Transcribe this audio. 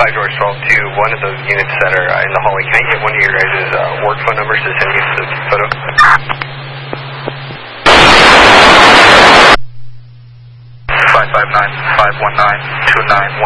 5 doors 12 to one of those units that are in the hallway. Can I get one of your guys' work phone numbers to send you the photo? 559-519-2911.